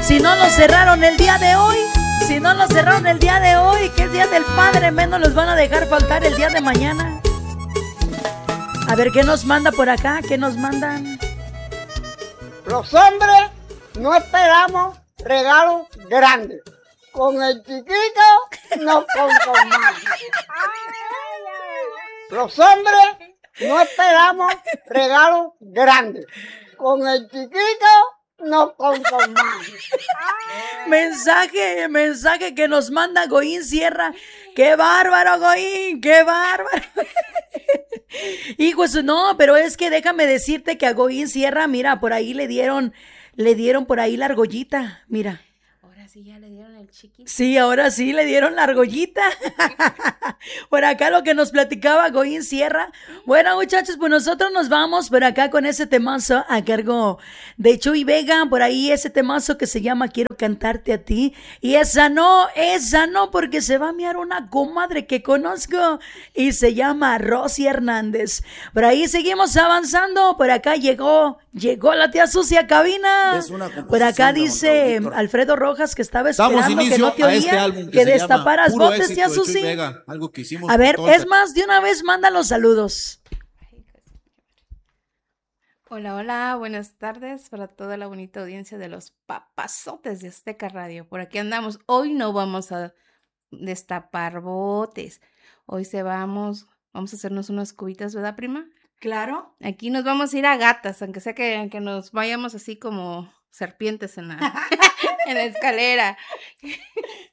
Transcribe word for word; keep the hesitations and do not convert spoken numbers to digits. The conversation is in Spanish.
Si no lo cerraron el día de hoy, si no lo cerraron el día de hoy, que es día del padre, menos los van a dejar faltar el día de mañana. A ver, ¿qué nos manda por acá? ¿Qué nos mandan? Los hombres no esperamos regalos grandes. Con el chiquito nos conformamos. Los hombres no esperamos regalos grandes. Con el chiquito nos conformamos. Mensaje, mensaje que nos manda Goín Sierra. ¡Qué bárbaro, Goín! ¡Qué bárbaro! Hijos, no, pero es que déjame decirte que a Goín Sierra, mira, por ahí le dieron, le dieron por ahí la argollita, mira. Ahora sí ya le dieron el chiquito. Sí, ahora sí le dieron la argollita. Por acá lo que nos platicaba Goín Sierra. Bueno, muchachos, pues nosotros nos vamos por acá con ese temazo a cargo de Chuy Vega. Por ahí ese temazo que se llama Quiero cantarte a ti. Y esa no, esa no, porque se va a miar una comadre que conozco y se llama Rosy Hernández. Por ahí seguimos avanzando. Por acá llegó, llegó la tía Sucia cabina. Por acá dice Alfredo Rojas que estaba esperando que no te oía, este álbum que, que se destaparas llama botes, tía Susi. Vega, algo que hicimos a ver, todo es el... más, de una vez manda los saludos. Hola, hola, buenas tardes para toda la bonita audiencia de los papazotes de Azteca Radio. Por aquí andamos. Hoy no vamos a destapar botes. Hoy se vamos, vamos a hacernos unas cubitas, ¿verdad, prima? Claro. Aquí nos vamos a ir a gatas, aunque sea que, que nos vayamos así como serpientes en la, en la escalera.